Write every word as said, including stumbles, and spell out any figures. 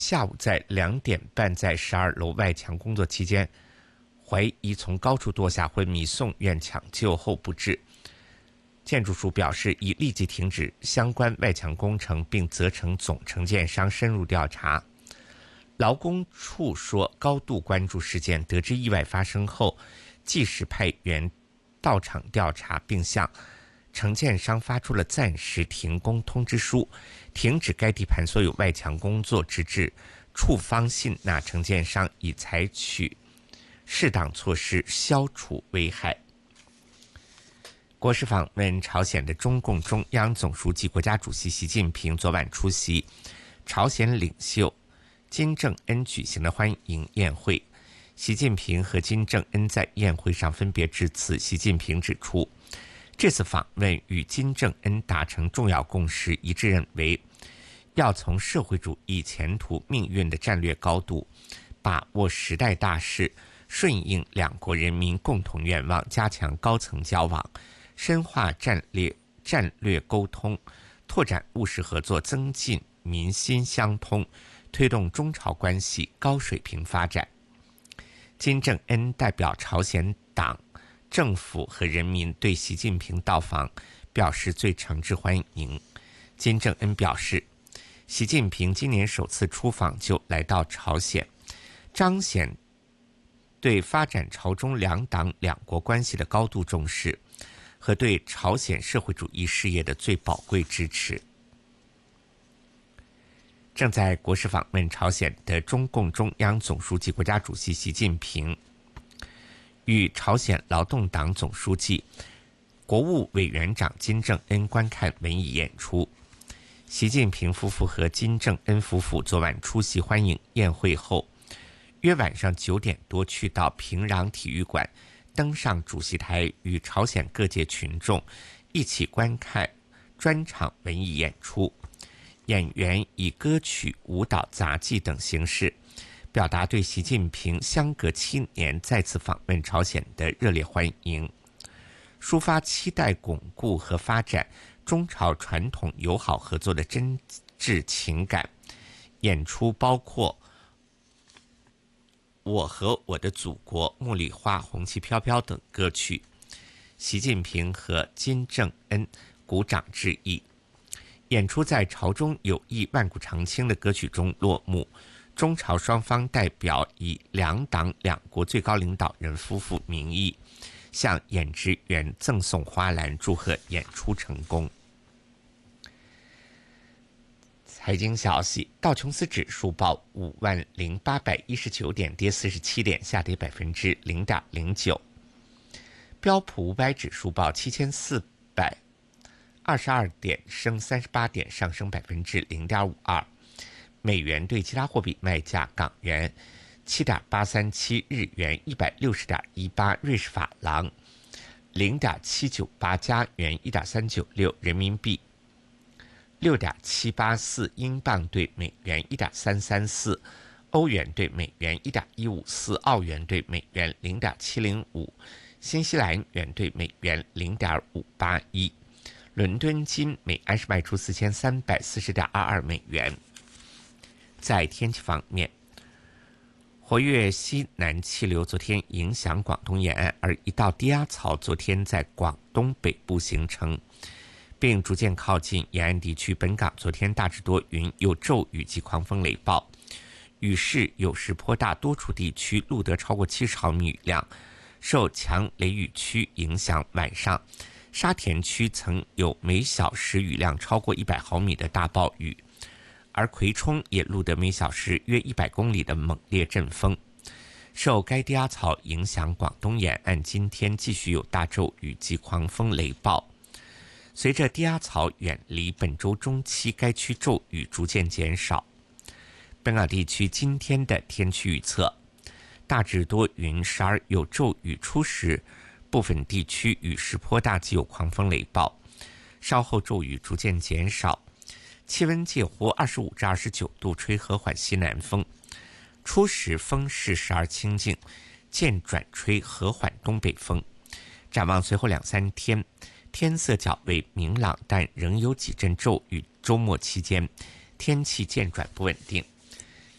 下午在两点半在十二楼外墙工作期间，怀疑从高处堕下昏迷，送院抢救后不治。建筑署表示，已立即停止相关外墙工程，并责成总承建商深入调查。劳工处说，高度关注事件，得知意外发生后，即时派员到场调查，并向承建商发出了暂时停工通知书，停止该地盘所有外墙工作，直至处方信纳承建商已采取适当措施消除危害。国事访问朝鲜的中共中央总书记、国家主席习近平昨晚出席朝鲜领袖金正恩举行的欢迎宴会。习近平和金正恩在宴会上分别致辞。习近平指出，这次访问与金正恩达成重要共识，一致认为要从社会主义前途命运的战略高度，把握时代大势，顺应两国人民共同愿望，加强高层交往，深化战略战略沟通，拓展务实合作，增进民心相通，推动中朝关系高水平发展。金正恩代表朝鲜党政府和人民对习近平到访表示最诚挚欢迎。金正恩表示，习近平今年首次出访就来到朝鲜，彰显对发展朝中两党两国关系的高度重视和对朝鲜社会主义事业的最宝贵支持。正在国事访问朝鲜的中共中央总书记、国家主席习近平与朝鲜劳动党总书记、国务委员长金正恩观看文艺演出。习近平夫妇和金正恩夫妇昨晚出席欢迎宴会后，约晚上九点多去到平壤体育馆，登上主席台，与朝鲜各界群众一起观看专场文艺演出。演员以歌曲、舞蹈、杂技等形式表达对习近平相隔七年再次访问朝鲜的热烈欢迎，抒发期待巩固和发展中朝传统友好合作的真挚情感。演出包括我和我的祖国、茉莉花、红旗飘飘等歌曲。习近平和金正恩鼓掌致意。演出在朝中有意万古长青的歌曲中落幕。中朝双方代表以两党两国最高领导人夫妇名义向演职员赠送花篮，祝贺演出成功。财经消息，道琼斯指数报五万零八百一十九点，跌四十七点，下跌百分之零点零九。标普五百指数报七千四百二十二点，升三十八点，上升百分之零点五二。美元对其他货币卖价：港元七点八三七，日元一百六十点一八，瑞士法郎零点七九八，加元一点三九六，人民币六点七八四，英镑对美元一点三三四，欧元对美元一点一五四，澳元对美元零点七零五，新西兰元对美元零点五八一。伦敦金每安士卖出四千三百四十点二二美元。在天气方面，活跃西南气流昨天影响广东沿岸，而一道低压槽昨天在广东北部形成，并逐渐靠近沿岸地区。本港昨天大致多云，有骤雨及狂风雷暴，雨势有时颇大，多处地区录得超过七十毫米雨量。受强雷雨区影响，晚上沙田区曾有每小时雨量超过一百毫米的大暴雨，而葵涌也录得每小时约一百公里的猛烈阵风。受该低压槽影响，广东沿岸今天继续有大骤雨及狂风雷暴。随着低压槽远离，本周中期该区骤雨逐渐减少。本港地区今天的天气预测：大致多云，时而有骤雨，初时部分地区雨势颇大，及有狂风雷暴，稍后骤雨逐渐减少，气温介乎二十五至二十九度，吹和缓西南风，初时风势时而清劲，渐转吹和缓东北风。展望随后两三天，天色较为明朗，但仍有几阵骤雨。周末期间天气渐转不稳定。